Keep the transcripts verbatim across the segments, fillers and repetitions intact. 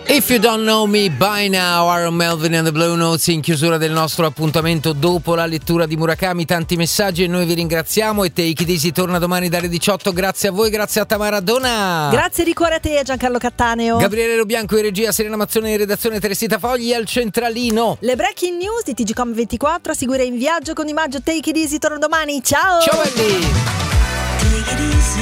If You Don't Know Me By Now, Aaron Melvin and the Blue Notes in chiusura del nostro appuntamento dopo la lettura di Murakami. Tanti messaggi e noi vi ringraziamo. E Take It Easy torna domani dalle diciotto. Grazie a voi, grazie a Tamara Dona. Grazie di cuore a te, Giancarlo Cattaneo. Gabriele Robianco in regia, Serena Mazzone in redazione, Teresita Fogli al centralino. Le breaking news di T G Com ventiquattro a seguire in viaggio con Imaggio. Take It Easy torna domani. Ciao. Ciao belli. Take it easy.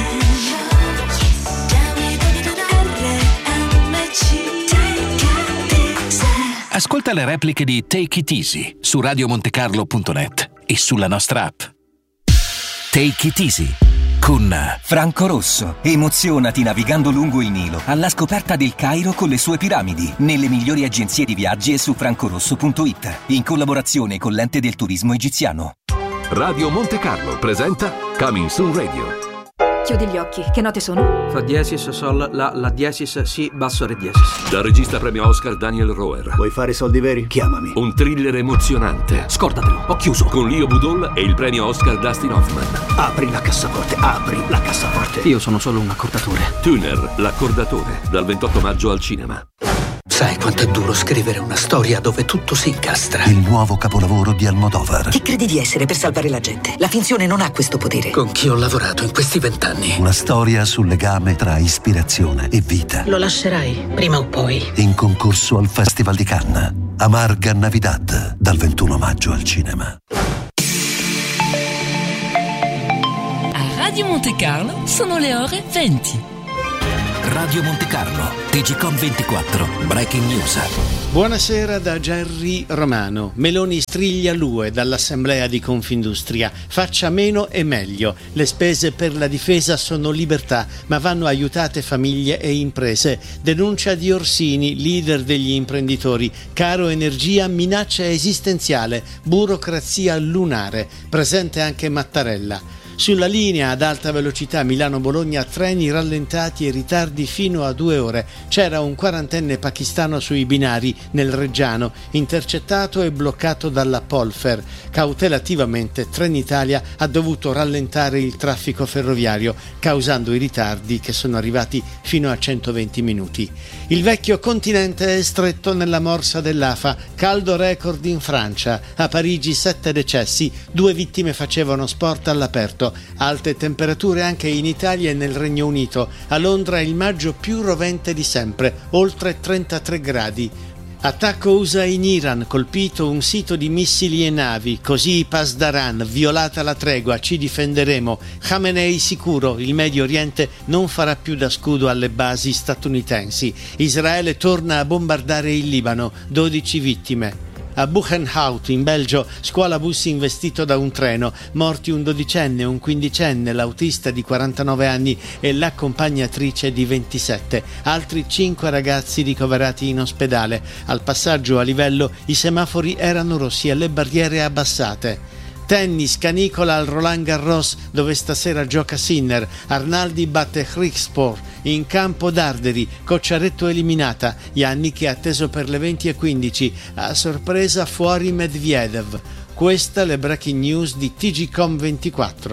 Ascolta le repliche di Take It Easy su radio montecarlo punto net e sulla nostra app. Take It Easy con Franco Rosso. Emozionati navigando lungo il Nilo alla scoperta del Cairo con le sue piramidi, nelle migliori agenzie di viaggi e su francorosso punto it, in collaborazione con l'Ente del Turismo Egiziano. Radio Monte Carlo presenta Coming Soon Radio. Chiudi gli occhi, che note sono? Fa diesis, sol, la, la diesis, si, basso, re diesis. Dal regista premio Oscar Daniel Roher. Vuoi fare soldi veri? Chiamami. Un thriller emozionante. Scordatelo, ho chiuso. Con Leo Budol e il premio Oscar Dustin Hoffman. Apri la cassaforte, apri la cassaforte. Io sono solo un accordatore. Tuner, l'accordatore, dal ventotto maggio al cinema. Sai quanto è duro scrivere una storia dove tutto si incastra? Il nuovo capolavoro di Almodovar. Chi credi di essere per salvare la gente? La finzione non ha questo potere. Con chi ho lavorato in questi vent'anni? Una storia sul legame tra ispirazione e vita. Lo lascerai, prima o poi. In concorso al Festival di Cannes. Amarga Navidad, dal ventuno maggio al cinema. A Radio Monte Carlo sono le ore venti. Radio Monte Carlo, T G Com ventiquattro, Breaking News. Buonasera da Gerry Romano. Meloni striglia l'U E dall'Assemblea di Confindustria. Faccia meno e meglio. Le spese per la difesa sono libertà, ma vanno aiutate famiglie e imprese. Denuncia di Orsini, leader degli imprenditori. Caro energia, minaccia esistenziale. Burocrazia lunare. Presente anche Mattarella. Sulla linea ad alta velocità Milano-Bologna, treni rallentati e ritardi fino a due ore. C'era un quarantenne pakistano sui binari nel Reggiano, intercettato e bloccato dalla Polfer. Cautelativamente Trenitalia ha dovuto rallentare il traffico ferroviario, causando i ritardi che sono arrivati fino a centoventi minuti. Il vecchio continente è stretto nella morsa dell'A F A. Caldo record in Francia. A Parigi sette decessi, due vittime facevano sport all'aperto. Alte temperature anche in Italia e nel Regno Unito. A Londra il maggio più rovente di sempre, oltre trentatré gradi. Attacco U S A in Iran, colpito un sito di missili e navi, così Pasdaran, violata la tregua, ci difenderemo. Khamenei sicuro, il Medio Oriente non farà più da scudo alle basi statunitensi. Israele torna a bombardare il Libano, dodici vittime. A Buchenhout, in Belgio, scuola bus investito da un treno, morti un dodicenne, un quindicenne, l'autista di quarantanove anni e l'accompagnatrice di ventisette. Altri cinque ragazzi ricoverati in ospedale. Al passaggio a livello i semafori erano rossi e le barriere abbassate. Tennis, canicola al Roland Garros, dove stasera gioca Sinner. Arnaldi batte Grigspor. In campo d'Arderi, Cocciaretto eliminata. Yannick è atteso per le venti e quindici. A sorpresa fuori Medvedev. Queste le breaking news di T G Com ventiquattro.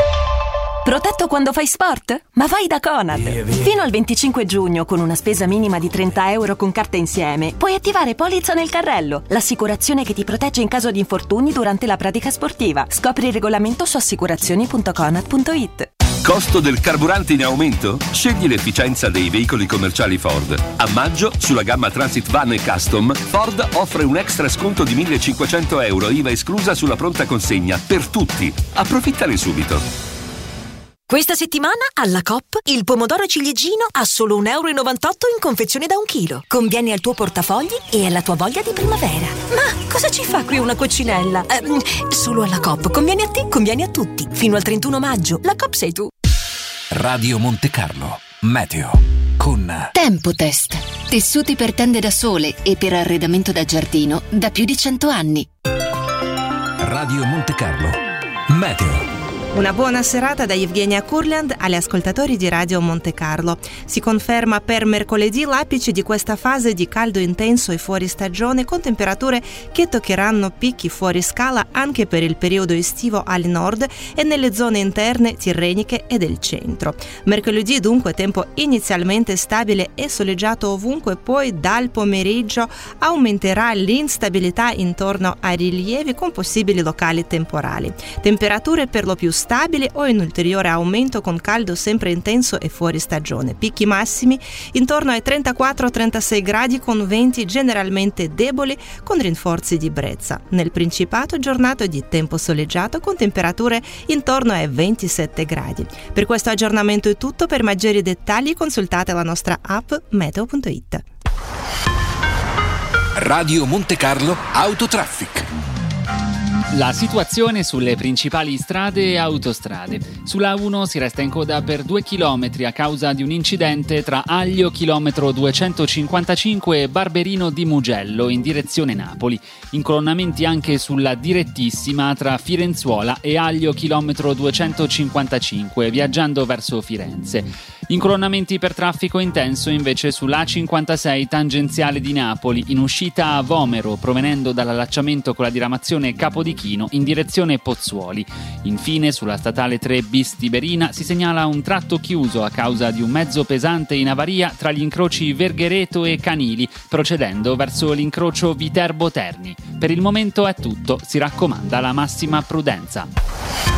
Protetto quando fai sport? Ma vai da Conad! Via, via. Fino al venticinque giugno, con una spesa minima di trenta euro con carta insieme, puoi attivare Polizza nel carrello, l'assicurazione che ti protegge in caso di infortuni durante la pratica sportiva. Scopri il regolamento su assicurazioni punto conad punto it. Costo del carburante in aumento? Scegli l'efficienza dei veicoli commerciali Ford. A maggio, sulla gamma Transit Van e Custom, Ford offre un extra sconto di millecinquecento euro, I V A esclusa sulla pronta consegna, per tutti. Approfittane subito. Questa settimana alla Coop il pomodoro ciliegino a solo un euro e novantotto in confezione da un chilo. Conviene al tuo portafogli e alla tua voglia di primavera. Ma cosa ci fa qui una coccinella? Eh, solo alla Coop. Conviene a te, conviene a tutti. Fino al trentuno maggio. La Coop sei tu. Radio Monte Carlo. Meteo. Con Tempotest. Tessuti per tende da sole e per arredamento da giardino da più di cento anni. Radio Monte Carlo. Meteo. Una buona serata da Evgenia Kurland agli ascoltatori di Radio Monte Carlo. Si conferma per mercoledì l'apice di questa fase di caldo intenso e fuori stagione, con temperature che toccheranno picchi fuori scala anche per il periodo estivo al nord e nelle zone interne tirreniche e del centro. Mercoledì dunque tempo inizialmente stabile e soleggiato ovunque, poi dal pomeriggio aumenterà l'instabilità intorno ai rilievi con possibili locali temporali. Temperature per lo più stabili o in ulteriore aumento, con caldo sempre intenso e fuori stagione. Picchi massimi intorno ai trentaquattro trentasei gradi, con venti generalmente deboli con rinforzi di brezza. Nel Principato giornata di tempo soleggiato con temperature intorno ai ventisette gradi. Per questo aggiornamento è tutto. Per maggiori dettagli consultate la nostra app meteo punto it. Radio Monte Carlo Autotraffic. La situazione sulle principali strade e autostrade. Sulla A uno si resta in coda per due chilometri a causa di un incidente tra Aglio chilometro duecentocinquantacinque e Barberino di Mugello in direzione Napoli. Incolonnamenti anche sulla direttissima tra Firenzuola e Aglio chilometro duecentocinquantacinque viaggiando verso Firenze. Incolonnamenti per traffico intenso invece sull'A cinquantasei tangenziale di Napoli in uscita a Vomero, provenendo dall'allacciamento con la diramazione Capodichino in direzione Pozzuoli. Infine sulla statale tre bis Tiberina si segnala un tratto chiuso a causa di un mezzo pesante in avaria tra gli incroci Verghereto e Canili, procedendo verso l'incrocio Viterbo Terni. Per il momento è tutto, si raccomanda la massima prudenza.